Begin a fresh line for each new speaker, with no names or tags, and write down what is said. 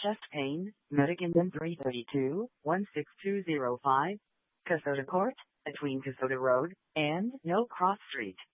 chest pain, Medicanum 332, 16205, Kasota Court, between Kasota Road and No Cross Street.